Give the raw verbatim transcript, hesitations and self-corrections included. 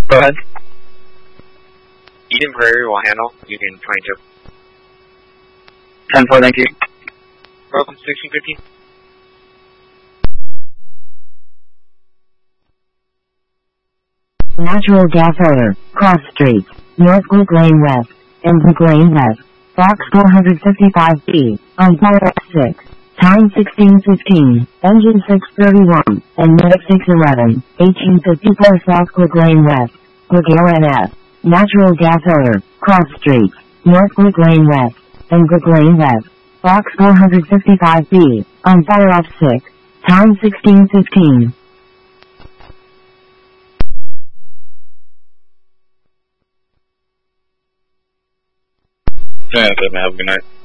Go ahead. Eden Prairie will handle. You can twenty-two. ten four, thank you. Welcome to sixteen fifteen. Natural gas odor, cross streets, North Brook Lane West, and Brook Lane West, Box four fifty-five B, on fire at six, time sixteen fifteen, engine six thirty-one, and medic six eleven, eighteen fifty-four South Brook Lane West, Brook L N S, natural gas odor, cross streets, North Brook Lane West, and Brook Lane West, Box four fifty-five B, on fire at six, time sixteen fifteen. Yeah, have a good night.